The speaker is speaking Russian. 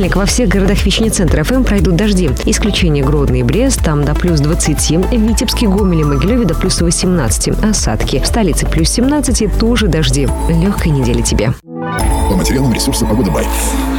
понедельник во всех городах вещания центра ФМ пройдут дожди. Исключение Гродно и Брест, там до плюс 20. В Витебске, Гомеле, Могилеве до плюс 18. Осадки. В столице плюс 17, тоже дожди. Легкой недели тебе. По материалам ресурса «Погода Бай».